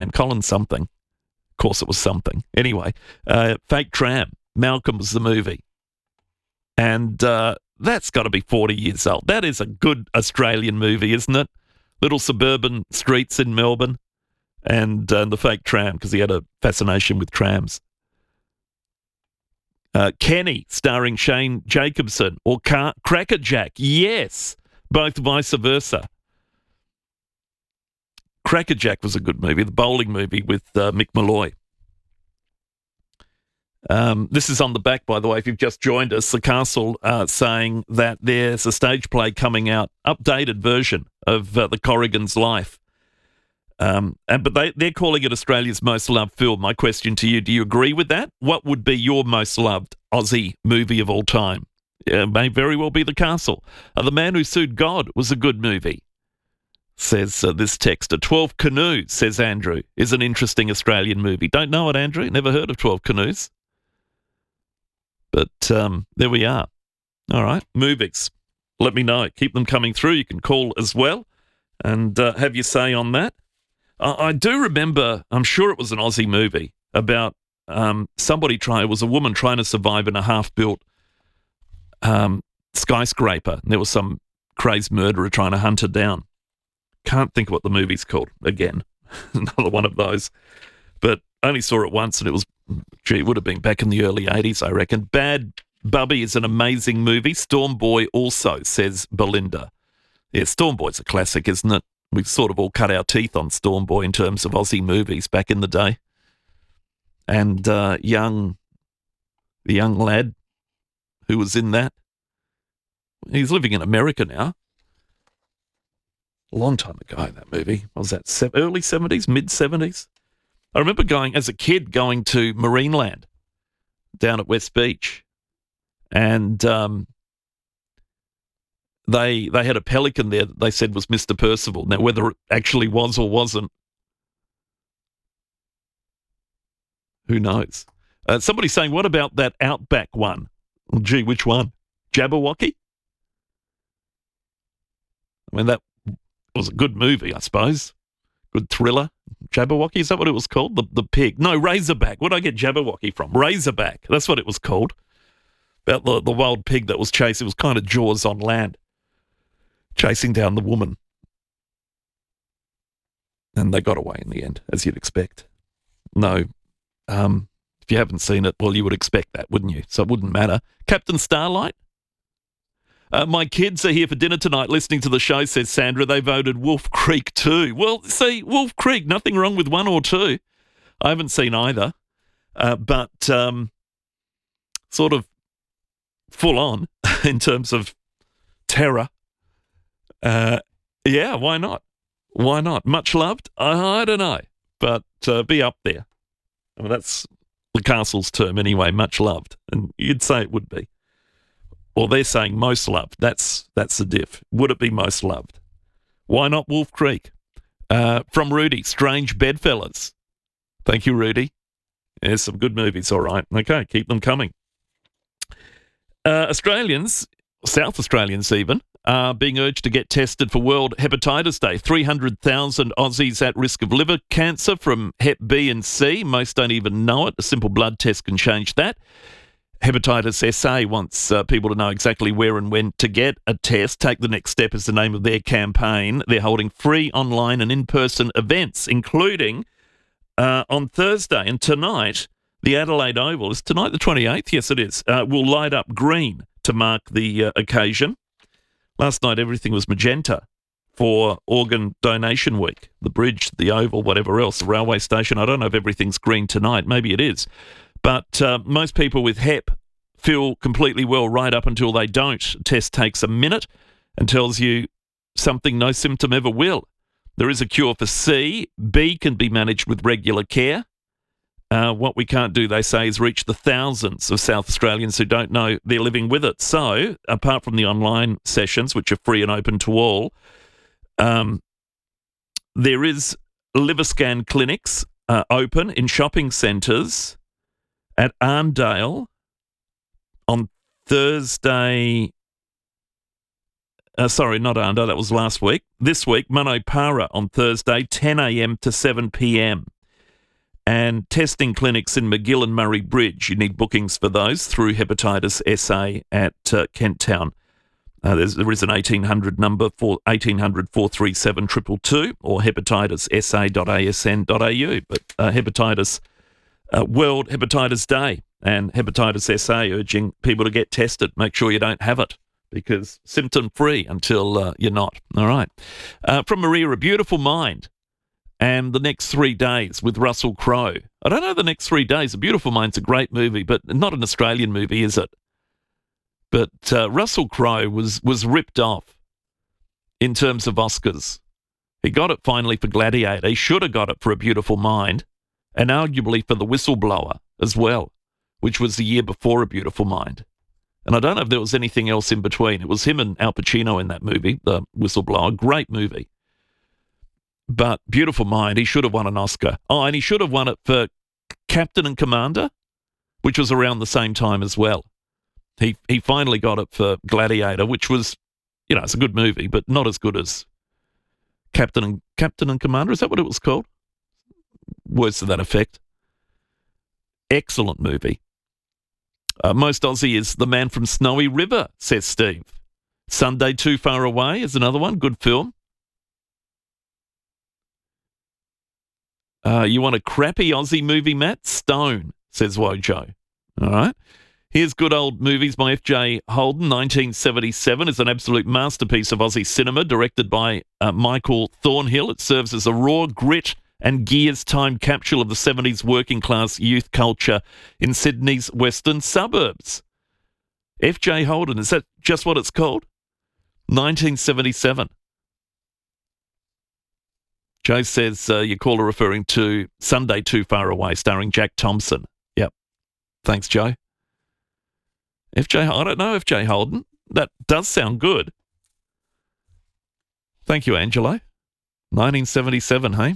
name? Colin something. Of course it was something. Anyway, Fake Tram. Malcolm was the movie. And that's got to be 40 years old. That is a good Australian movie, isn't it? Little suburban streets in Melbourne. And the Fake Tram, because he had a fascination with trams. Kenny, starring Shane Jacobson, or Crackerjack. Yes, both vice versa. Crackerjack was a good movie, the bowling movie with Mick Malloy. This is on the back, by the way, if you've just joined us. The Castle saying that there's a stage play coming out, updated version of The Corrigan's Life. But they're calling it Australia's most loved film. My question to you, do you agree with that? What would be your most loved Aussie movie of all time? May very well be The Castle. The Man Who Sued God was a good movie, says this texter. 12 Canoes, says Andrew, is an interesting Australian movie. Don't know it, Andrew. Never heard of 12 Canoes. But there we are. All right, movies. Let me know. Keep them coming through. You can call as well and have your say on that. I do remember, I'm sure it was an Aussie movie, about it was a woman trying to survive in a half-built skyscraper. And there was some crazed murderer trying to hunt her down. Can't think of what the movie's called. Again, another one of those. But I only saw it once, and it would have been back in the early 80s, I reckon. Bad Bubby is an amazing movie. Storm Boy also, says Belinda. Yeah, Storm Boy's a classic, isn't it? We've sort of all cut our teeth on Storm Boy in terms of Aussie movies back in the day. And the young lad who was in that, he's living in America now. A long time ago, that movie. Was that early 70s, mid-70s? I remember as a kid, going to Marineland down at West Beach. And they had a pelican there that they said was Mr. Percival. Now, whether it actually was or wasn't, who knows? Somebody's saying, what about that Outback one? Well, gee, which one? Jabberwocky? I mean, that was a good movie, I suppose. Good thriller. Jabberwocky, is that what it was called? The pig. No, Razorback. Where did I get Jabberwocky from? Razorback. That's what it was called. About the wild pig that was chasing. It was kind of Jaws on land, chasing down the woman. And they got away in the end, as you'd expect. No, if you haven't seen it, well, you would expect that, wouldn't you? So it wouldn't matter. Captain Starlight? My kids are here for dinner tonight listening to the show, says Sandra. They voted Wolf Creek 2. Well, see, Wolf Creek, nothing wrong with 1 or 2. I haven't seen either. But sort of full on in terms of terror. Yeah, why not? Why not? Much loved? I don't know. But be up there. I mean, that's the Castle's term anyway, much loved. And you'd say it would be. Or they're saying most loved. That's the diff. Would it be most loved? Why not Wolf Creek? From Rudy, Strange Bedfellas. Thank you, Rudy. There's some good movies, all right. Okay, keep them coming. Australians, South Australians even, are being urged to get tested for World Hepatitis Day. 300,000 Aussies at risk of liver cancer from Hep B and C. Most don't even know it. A simple blood test can change that. Hepatitis SA wants people to know exactly where and when to get a test. Take the Next Step is the name of their campaign. They're holding free online and in-person events, including on Thursday and tonight. The Adelaide Oval is tonight, the 28th. Yes, it is. Will light up green to mark the occasion. Last night, everything was magenta for Organ Donation Week. The bridge, the Oval, whatever else, the railway station. I don't know if everything's green tonight. Maybe it is. But most people with HEP feel completely well right up until they don't. A test takes a minute and tells you something no symptom ever will. There is a cure for C. B can be managed with regular care. What we can't do, they say, is reach the thousands of South Australians who don't know they're living with it. So, apart from the online sessions, which are free and open to all, there is liver scan clinics open in shopping centres at Arndale on Thursday. Sorry, not Arndale, that was last week. This week, Manopara on Thursday, 10 a.m. to 7 p.m. and testing clinics in McGill and Murray Bridge. You need bookings for those through Hepatitis SA at Kent Town. There is an 1800 number for 1800 437 222 or hepatitis.sa.asn.au. But Hepatitis World Hepatitis Day and Hepatitis SA urging people to get tested. Make sure you don't have it, because symptom-free until you're not. All right. From Maria, A Beautiful Mind and The Next 3 Days with Russell Crowe. I don't know The Next 3 Days. A Beautiful Mind's a great movie, but not an Australian movie, is it? But Russell Crowe was ripped off in terms of Oscars. He got it finally for Gladiator. He should have got it for A Beautiful Mind, and arguably for The Whistleblower as well, which was the year before A Beautiful Mind. And I don't know if there was anything else in between. It was him and Al Pacino in that movie, The Whistleblower. Great movie. But Beautiful Mind, he should have won an Oscar. Oh, and he should have won it for Captain and Commander, which was around the same time as well. He finally got it for Gladiator, which was, it's a good movie, but not as good as Captain and Commander. Is that what it was called? Words to that effect. Excellent movie. Most Aussie is The Man from Snowy River, says Steve. Sunday Too Far Away is another one. Good film. You want a crappy Aussie movie, Matt? Stone, says Wojo. All right. Here's Good Old Movies by F.J. Holden. 1977 is an absolute masterpiece of Aussie cinema, directed by Michael Thornhill. It serves as a raw grit and gears time capsule of the 70s working class youth culture in Sydney's western suburbs. F.J. Holden, is that just what it's called? 1977. Joe says your caller referring to Sunday Too Far Away, starring Jack Thompson. Yep. Thanks, Joe. I don't know F.J. Holden. That does sound good. Thank you, Angelo. 1977, hey?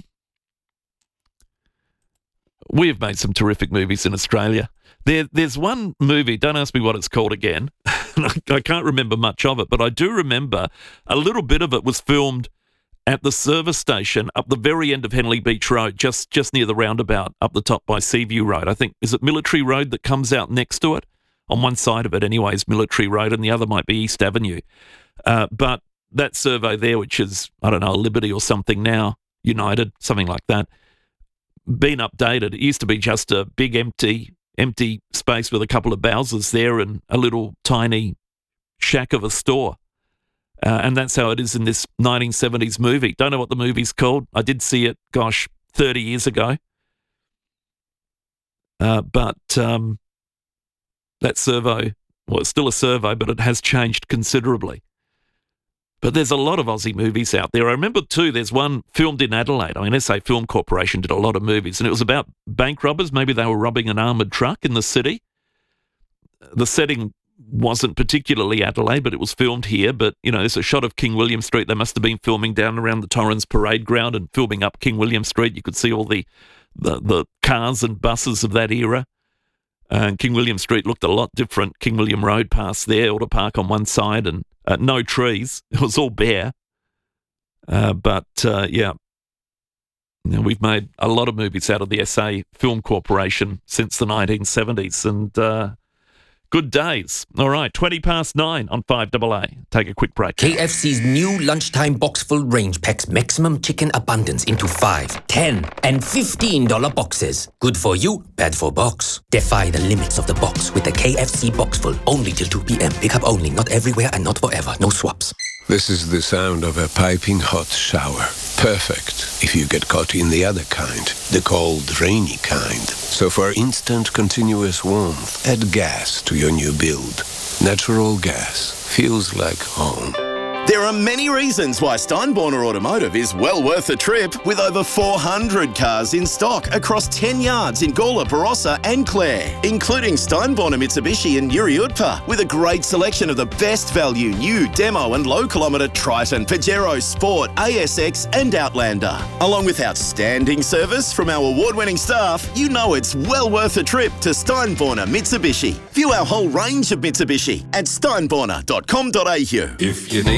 We have made some terrific movies in Australia. There's one movie, don't ask me what it's called again. I can't remember much of it, but I do remember a little bit of it was filmed at the service station up the very end of Henley Beach Road, just near the roundabout up the top by Seaview Road. I think, is it Military Road that comes out next to it? On one side of it anyway is Military Road and the other might be East Avenue. But that servo there, which is, I don't know, Liberty or something now, United, something like that, been updated. It used to be just a big empty space with a couple of Bowsers there and a little tiny shack of a store. And that's how it is in this 1970s movie. Don't know what the movie's called. I did see it, 30 years ago. But that servo, well, it's still a servo, but it has changed considerably. But there's a lot of Aussie movies out there. I remember, too, there's one filmed in Adelaide. I mean, SA Film Corporation did a lot of movies, and it was about bank robbers. Maybe they were robbing an armoured truck in the city. The setting wasn't particularly Adelaide, but it was filmed here. But, there's a shot of King William Street. They must have been filming down around the Torrens Parade Ground and filming up King William Street. You could see all the cars and buses of that era. And King William Street looked a lot different. King William Road past there, Auto Park on one side, and no trees. It was all bare. We've made a lot of movies out of the SA Film Corporation since the 1970s, and good days. All right, 9:20 on 5AA. Take a quick break. KFC's new lunchtime box-full range packs maximum chicken abundance into $5, $10, and $15 boxes. Good for you, bad for box. Defy the limits of the box with the KFC box-full. Only till 2 p.m. Pick up only, not everywhere and not forever. No swaps. This is the sound of a piping hot shower. Perfect if you get caught in the other kind, the cold, rainy kind. So for instant, continuous warmth, add gas to your new build. Natural gas feels like home. There are many reasons why Steinborner Automotive is well worth a trip, with over 400 cars in stock across 10 yards in Gawler, Barossa and Clare, including Steinborner Mitsubishi and Yuriutpa, with a great selection of the best value new demo and low kilometre Triton, Pajero Sport, ASX and Outlander. Along with outstanding service from our award-winning staff, you know it's well worth a trip to Steinborner Mitsubishi. View our whole range of Mitsubishi at steinborner.com.au. If you need